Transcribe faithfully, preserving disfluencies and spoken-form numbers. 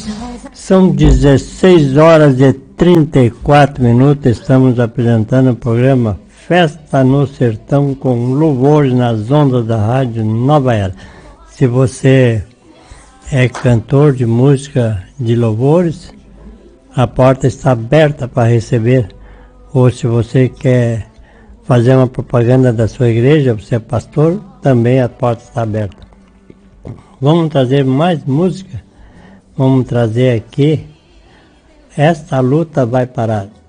São dezesseis horas e trinta e quatro minutos, estamos apresentando o programa Festa no Sertão com louvores nas ondas da Rádio Nova Era. Se você é cantor de música de louvores, a porta está aberta para receber. Ou se você quer fazer uma propaganda da sua igreja, você é pastor, também a porta está aberta. Vamos trazer mais música? Vamos trazer aqui Esta Luta Vai Parar.